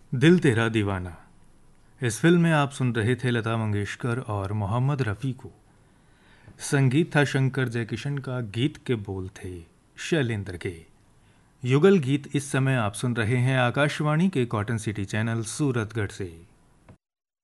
दिल तेरा दीवाना। इस फिल्म में आप सुन रहे थे लता मंगेशकर और मोहम्मद रफ़ी को। संगीत था शंकर जयकिशन का, गीत के बोल थे शैलेंद्र के। युगल गीत इस समय आप सुन रहे हैं आकाशवाणी के कॉटन सिटी चैनल सूरतगढ़ से।